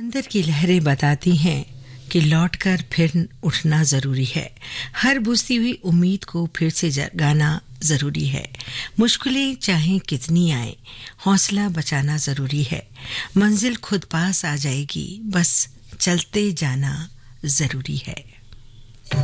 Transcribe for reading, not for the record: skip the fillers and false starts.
समंदर की लहरें बताती हैं कि लौटकर फिर उठना जरूरी है। हर बुझती हुई उम्मीद को फिर से जगाना जरूरी है। मुश्किलें चाहे कितनी आए, हौसला बचाना जरूरी है। मंजिल खुद पास आ जाएगी, बस चलते जाना जरूरी है।